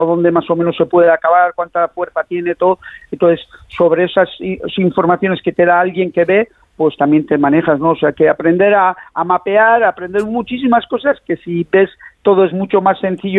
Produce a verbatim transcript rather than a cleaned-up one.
dónde más o menos se puede acabar, cuánta fuerza tiene, todo. Entonces, sobre esas informaciones que te da alguien que ve, pues también te manejas, ¿no? O sea, que aprender a, a mapear, aprender muchísimas cosas que si ves todo es mucho más sencillo